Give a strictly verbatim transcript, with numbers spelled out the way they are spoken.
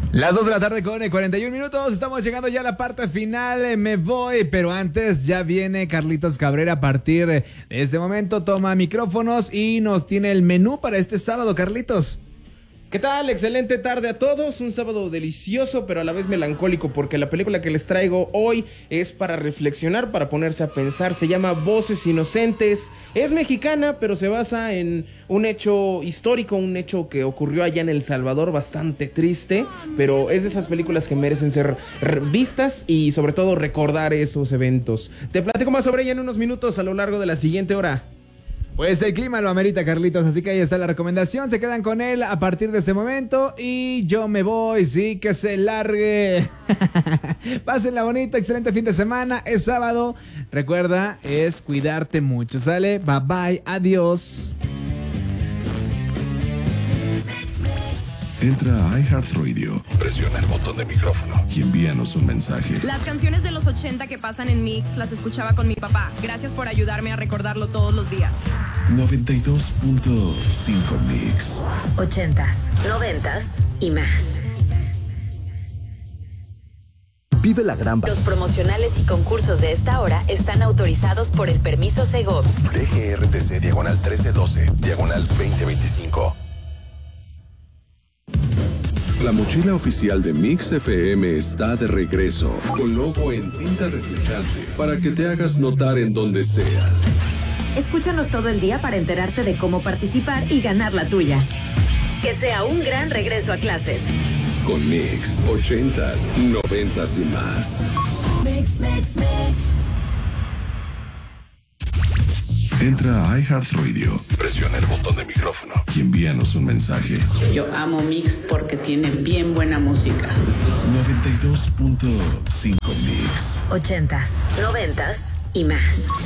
Las dos de la tarde con cuarenta y un minutos, estamos llegando ya a la parte final, eh, me voy, pero antes ya viene Carlitos Cabrera a partir de este momento, toma micrófonos y nos tiene el menú para este sábado, Carlitos. ¿Qué tal? Excelente tarde a todos, un sábado delicioso pero a la vez melancólico porque la película que les traigo hoy es para reflexionar, para ponerse a pensar, se llama Voces Inocentes, es mexicana pero se basa en un hecho histórico, un hecho que ocurrió allá en El Salvador bastante triste, pero es de esas películas que merecen ser vistas y sobre todo recordar esos eventos. Te platico más sobre ella en unos minutos a lo largo de la siguiente hora. Pues el clima lo amerita, Carlitos, así que ahí está la recomendación, se quedan con él a partir de ese momento y yo me voy, sí, que se largue. Pásenla bonita, excelente fin de semana, es sábado, recuerda, es cuidarte mucho, ¿sale? Bye bye, adiós. Entra a iHeartRadio, presiona el botón de micrófono y envíanos un mensaje. Las canciones de los ochenta que pasan en Mix las escuchaba con mi papá. Gracias por ayudarme a recordarlo todos los días. noventa y dos punto cinco Mix. Ochentas, noventas y más. Vive la gran... Los promocionales y concursos de esta hora están autorizados por el permiso Segov. D G R T C diagonal trece doce, diagonal veinte veinticinco. La mochila oficial de Mix F M está de regreso, con logo en tinta reflejante, para que te hagas notar en donde sea. Escúchanos todo el día para enterarte de cómo participar y ganar la tuya. Que sea un gran regreso a clases. Con Mix, ochentas, noventas y más. Mix, mix, mix. Entra a iHeartRadio, presiona el botón de micrófono y envíanos un mensaje. Yo amo Mix porque tiene bien buena música. noventa y dos punto cinco Mix. Ochentas, noventas y más.